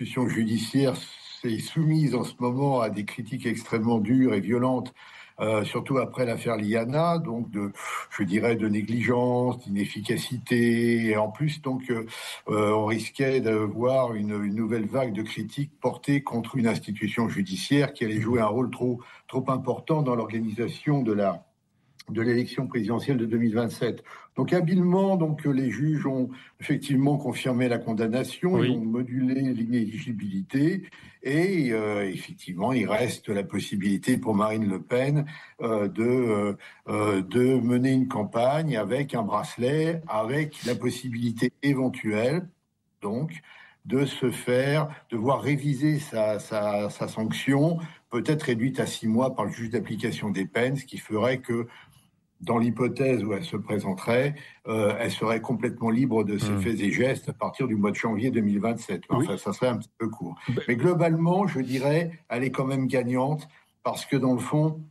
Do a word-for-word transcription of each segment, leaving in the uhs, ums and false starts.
L'institution judiciaire est soumise en ce moment à des critiques extrêmement dures et violentes, euh, surtout après l'affaire Liana, donc de, je dirais, de négligence, d'inefficacité, et en plus, donc, euh, on risquait de voir une, une nouvelle vague de critiques portées contre une institution judiciaire qui allait jouer un rôle trop, trop important dans l'organisation de la de l'élection présidentielle de deux mille vingt-sept. Donc habilement, donc les juges ont effectivement confirmé la condamnation, Oui. ils ont modulé l'inéligibilité et euh, effectivement, il reste la possibilité pour Marine Le Pen euh, de euh, de mener une campagne avec un bracelet, avec la possibilité éventuelle, donc, de se faire, de voir réviser sa, sa, sa sanction, peut-être réduite à six mois par le juge d'application des peines, ce qui ferait que dans l'hypothèse où elle se présenterait, euh, elle serait complètement libre de ses mmh. faits et gestes à partir du mois de janvier deux mille vingt-sept. Enfin, oui. Ça serait un petit peu court. Ben... Mais globalement, je dirais, elle est quand même gagnante parce que dans le fond,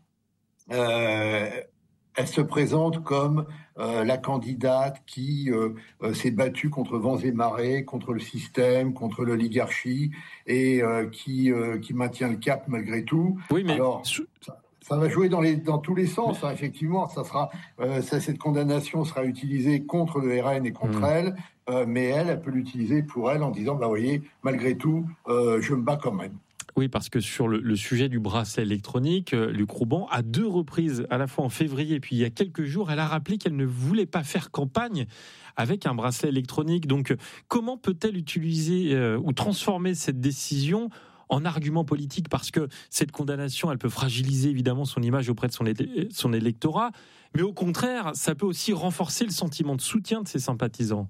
euh, elle se présente comme euh, la candidate qui euh, euh, s'est battue contre vents et marées, contre le système, contre l'oligarchie et euh, qui, euh, qui maintient le cap malgré tout. Oui, mais... Alors, ça... Ça va jouer dans, les, dans tous les sens, hein, effectivement. Ça sera, euh, ça, cette condamnation sera utilisée contre le R N et contre mmh. elle, euh, mais elle, elle peut l'utiliser pour elle en disant, bah, vous voyez, malgré tout, euh, je me bats quand même. Oui, parce que sur le, le sujet du bracelet électronique, euh, Luc Rouban, à deux reprises, à la fois en février et puis il y a quelques jours, elle a rappelé qu'elle ne voulait pas faire campagne avec un bracelet électronique. Donc, comment peut-elle utiliser euh, ou transformer cette décision en argument politique, parce que cette condamnation, elle peut fragiliser évidemment son image auprès de son, é- son électorat, mais au contraire, ça peut aussi renforcer le sentiment de soutien de ses sympathisants.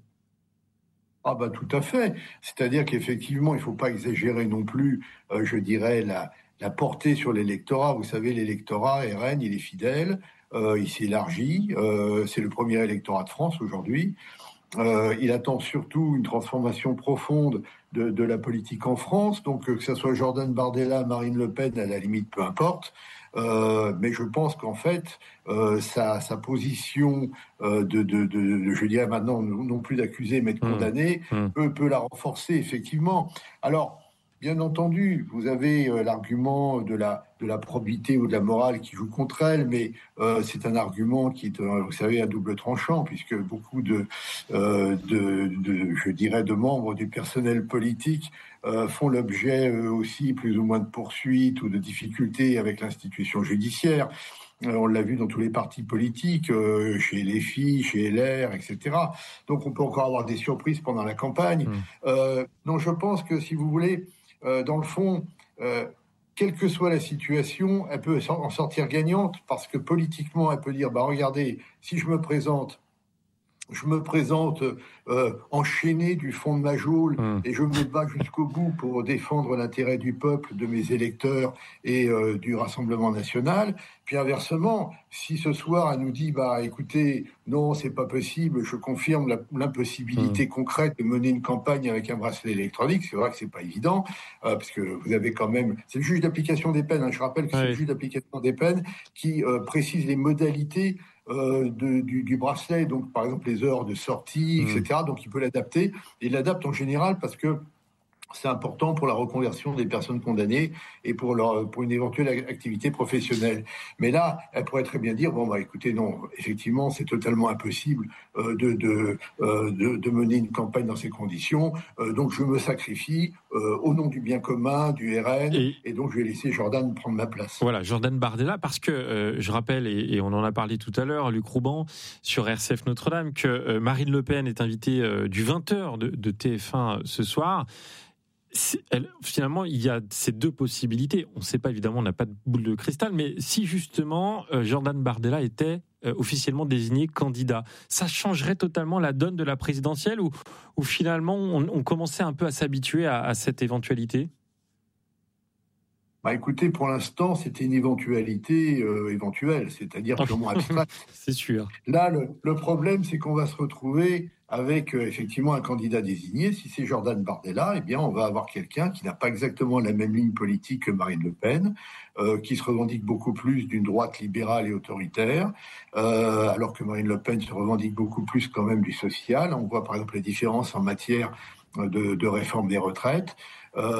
Ah bah tout à fait. C'est-à-dire qu'effectivement, il ne faut pas exagérer non plus, euh, je dirais, la, la portée sur l'électorat. Vous savez, l'électorat R N, il est fidèle, euh, il s'élargit, euh, c'est le premier électorat de France aujourd'hui. Euh, il attend surtout une transformation profonde de, de la politique en France, donc que ce soit Jordan Bardella, Marine Le Pen, à la limite, peu importe. Euh, mais je pense qu'en fait, euh, sa, sa position euh, de, de, de, de, je dirais maintenant, non plus d'accusé, mais de condamné, mmh. Mmh. Peut, peut la renforcer, effectivement. Alors, bien entendu, vous avez euh, l'argument de la de la probité ou de la morale qui joue contre elle, mais euh, c'est un argument qui est, euh, vous savez, à double tranchant, puisque beaucoup de, euh, de, de, je dirais, de membres du personnel politique euh, font l'objet eux aussi plus ou moins de poursuites ou de difficultés avec l'institution judiciaire. Euh, on l'a vu dans tous les partis politiques, euh, chez les filles, chez L R, et cetera. Donc on peut encore avoir des surprises pendant la campagne. Mmh. Euh, donc je pense que, si vous voulez, euh, dans le fond, euh, quelle que soit la situation, elle peut en sortir gagnante parce que politiquement, elle peut dire, bah regardez, si je me présente, je me présente euh, enchaîné du fond de ma geôle mmh. et je me bats jusqu'au bout pour défendre l'intérêt du peuple, de mes électeurs et euh, du Rassemblement national. Puis inversement, si ce soir elle nous dit, bah écoutez, non, c'est pas possible, je confirme la, l'impossibilité mmh. concrète de mener une campagne avec un bracelet électronique, c'est vrai que c'est pas évident, euh, parce que vous avez quand même, c'est le juge d'application des peines, hein, je rappelle que oui. c'est le juge d'application des peines qui euh, précise les modalités Euh, de, du, du bracelet, donc par exemple les heures de sortie, mmh. et cetera. Donc il peut l'adapter, et il l'adapte en général parce que c'est important pour la reconversion des personnes condamnées et pour leur, pour une éventuelle activité professionnelle. Mais là, elle pourrait très bien dire, bon, bah, écoutez, non, effectivement, c'est totalement impossible euh, de, de, euh, de, de mener une campagne dans ces conditions, euh, donc je me sacrifie euh, au nom du bien commun, du R N, et, et donc je vais laisser Jordan prendre ma place. Voilà, Jordan Bardella, parce que, euh, je rappelle, et, et on en a parlé tout à l'heure, Luc Rouban, sur R C F Notre-Dame, que euh, Marine Le Pen est invitée euh, du vingt heures de, de T F un ce soir. Elle, finalement, il y a ces deux possibilités. On ne sait pas, évidemment, on n'a pas de boule de cristal, mais si justement euh, Jordan Bardella était euh, officiellement désigné candidat, ça changerait totalement la donne de la présidentielle, ou, ou finalement on, on commençait un peu à s'habituer à, à cette éventualité? Bah écoutez, pour l'instant, c'était une éventualité euh, éventuelle, c'est-à-dire purement abstraite. C'est sûr. Là, le, le problème, c'est qu'on va se retrouver avec euh, effectivement un candidat désigné. Si c'est Jordan Bardella, eh bien, on va avoir quelqu'un qui n'a pas exactement la même ligne politique que Marine Le Pen, euh, qui se revendique beaucoup plus d'une droite libérale et autoritaire, euh, alors que Marine Le Pen se revendique beaucoup plus quand même du social. On voit par exemple les différences en matière de, de réforme des retraites. Euh,